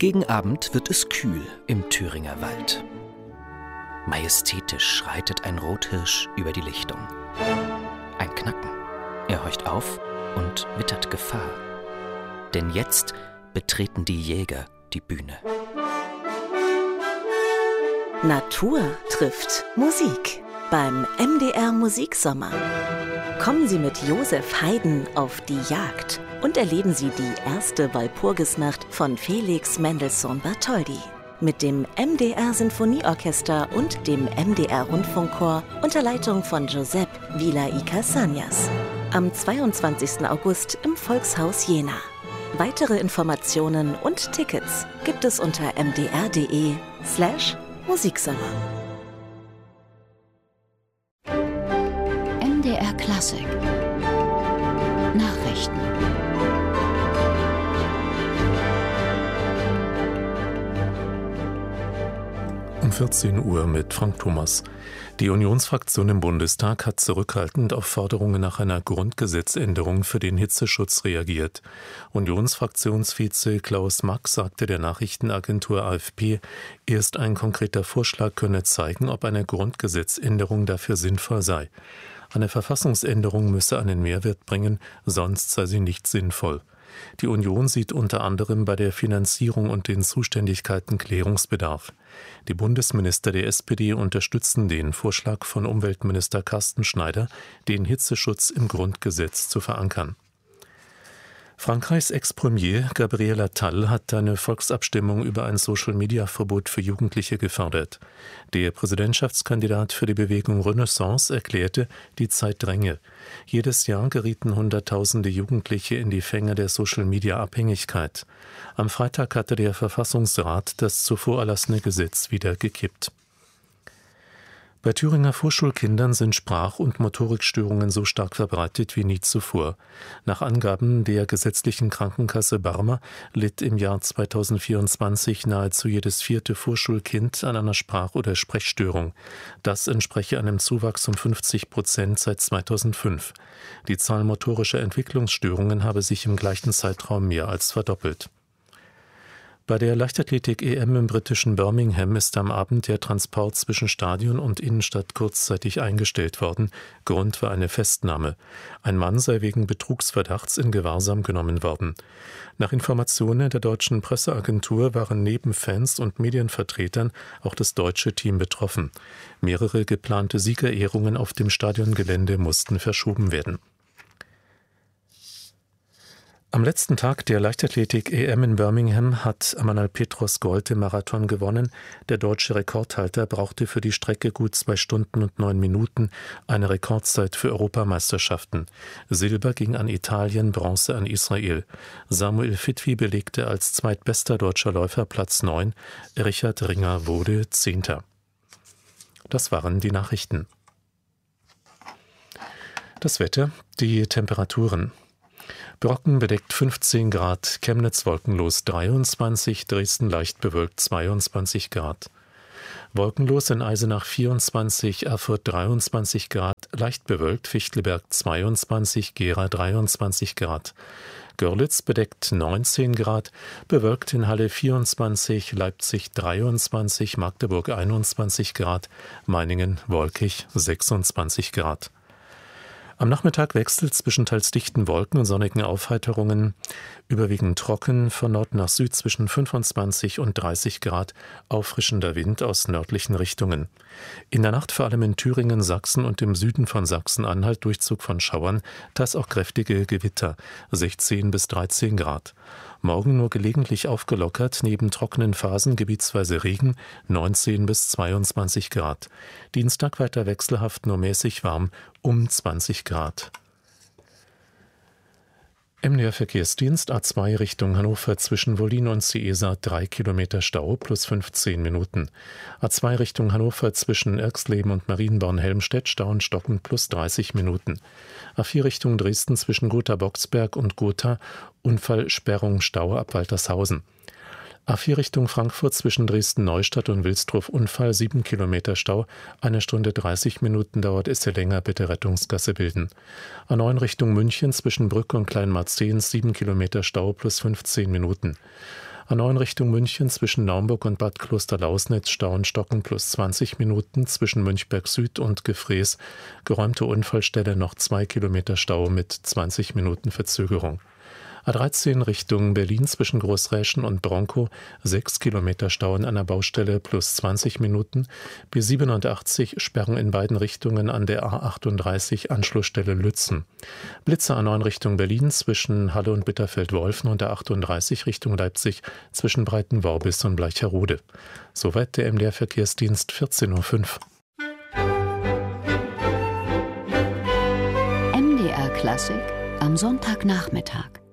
Gegen Abend wird es kühl im Thüringer Wald. Majestätisch schreitet ein Rothirsch über die Lichtung. Ein Knacken. Er horcht auf und wittert Gefahr. Denn jetzt betreten die Jäger die Bühne. Natur trifft Musik beim MDR Musiksommer. Kommen Sie mit Josef Haydn auf die Jagd und erleben Sie die erste Walpurgisnacht von Felix Mendelssohn Bartholdy mit dem MDR Sinfonieorchester und dem MDR Rundfunkchor unter Leitung von Josep Vila y Casañas. Am 22. August im Volkshaus Jena. Weitere Informationen und Tickets gibt es unter mdr.de/Musiksommer. MDR Klassik Nachrichten. Um 14 Uhr mit Frank Thomas. Die Unionsfraktion im Bundestag hat zurückhaltend auf Forderungen nach einer Grundgesetzänderung für den Hitzeschutz reagiert. Unionsfraktionsvize Klaus Mack sagte der Nachrichtenagentur AFP, erst ein konkreter Vorschlag könne zeigen, ob eine Grundgesetzänderung dafür sinnvoll sei. Eine Verfassungsänderung müsse einen Mehrwert bringen, sonst sei sie nicht sinnvoll. Die Union sieht unter anderem bei der Finanzierung und den Zuständigkeiten Klärungsbedarf. Die Bundesminister der SPD unterstützen den Vorschlag von Umweltminister Carsten Schneider, den Hitzeschutz im Grundgesetz zu verankern. Frankreichs Ex-Premier Gabriel Attal hat eine Volksabstimmung über ein Social-Media-Verbot für Jugendliche gefordert. Der Präsidentschaftskandidat für die Bewegung Renaissance erklärte, die Zeit dränge. Jedes Jahr gerieten Hunderttausende Jugendliche in die Fänge der Social-Media-Abhängigkeit. Am Freitag hatte der Verfassungsrat das zuvor erlassene Gesetz wieder gekippt. Bei Thüringer Vorschulkindern sind Sprach- und Motorikstörungen so stark verbreitet wie nie zuvor. Nach Angaben der gesetzlichen Krankenkasse Barmer litt im Jahr 2024 nahezu jedes vierte Vorschulkind an einer Sprach- oder Sprechstörung. Das entspreche einem Zuwachs um 50% seit 2005. Die Zahl motorischer Entwicklungsstörungen habe sich im gleichen Zeitraum mehr als verdoppelt. Bei der Leichtathletik-EM im britischen Birmingham ist am Abend der Transport zwischen Stadion und Innenstadt kurzzeitig eingestellt worden. Grund war eine Festnahme. Ein Mann sei wegen Betrugsverdachts in Gewahrsam genommen worden. Nach Informationen der deutschen Presseagentur waren neben Fans und Medienvertretern auch das deutsche Team betroffen. Mehrere geplante Siegerehrungen auf dem Stadiongelände mussten verschoben werden. Am letzten Tag der Leichtathletik-EM in Birmingham hat Amanal Petros Gold im Marathon gewonnen. Der deutsche Rekordhalter brauchte für die Strecke gut 2 Stunden und 9 Minuten, eine Rekordzeit für Europameisterschaften. Silber ging an Italien, Bronze an Israel. Samuel Fitwi belegte als zweitbester deutscher Läufer Platz 9. Richard Ringer wurde 10. Das waren die Nachrichten. Das Wetter, die Temperaturen. Brocken bedeckt 15 Grad, Chemnitz wolkenlos 23, Dresden leicht bewölkt 22 Grad. Wolkenlos in Eisenach 24, Erfurt 23 Grad, leicht bewölkt, Fichtelberg 22, Gera 23 Grad. Görlitz bedeckt 19 Grad, bewölkt in Halle 24, Leipzig 23, Magdeburg 21 Grad, Meiningen wolkig 26 Grad. Am Nachmittag wechselt zwischen teils dichten Wolken und sonnigen Aufheiterungen, überwiegend trocken, von Nord nach Süd zwischen 25 und 30 Grad, auffrischender Wind aus nördlichen Richtungen. In der Nacht vor allem in Thüringen, Sachsen und im Süden von Sachsen-Anhalt Durchzug von Schauern, teils auch kräftige Gewitter, 16 bis 13 Grad. Morgen nur gelegentlich aufgelockert, neben trockenen Phasen gebietsweise Regen, 19 bis 22 Grad. Dienstag weiter wechselhaft, nur mäßig warm, um 20 Grad. MDR Verkehrsdienst A2 Richtung Hannover zwischen Wollin und Ciesa 3 Kilometer Stau plus 15 Minuten. A2 Richtung Hannover zwischen Erxleben und Marienborn-Helmstedt Stau und Stocken plus 30 Minuten. A4 Richtung Dresden zwischen Gotha-Boxberg und Gotha Unfallsperrung Stau ab Waltershausen. A4 Richtung Frankfurt zwischen Dresden-Neustadt und Wilsdruff Unfall 7 Kilometer Stau, 1 Stunde 30 Minuten dauert es länger, bitte Rettungsgasse bilden. A9 Richtung München zwischen Brück und Kleinmarzehn 7 Kilometer Stau plus 15 Minuten. A9 Richtung München zwischen Naumburg und Bad Klosterlausnitz Stauenstocken plus 20 Minuten, zwischen Münchberg Süd und Gefrees geräumte Unfallstelle noch 2 Kilometer Stau mit 20 Minuten Verzögerung. A13 Richtung Berlin zwischen Großräschen und Bronkow 6 Kilometer Stau an einer Baustelle plus 20 Minuten. B87 Sperren in beiden Richtungen an der A38 Anschlussstelle Lützen. Blitzer A9 Richtung Berlin zwischen Halle und Bitterfeld-Wolfen und der 38 Richtung Leipzig zwischen Breitenworbis und Bleicherode. Soweit der MDR Verkehrsdienst, 14:05 Uhr. MDR Klassik am Sonntagnachmittag.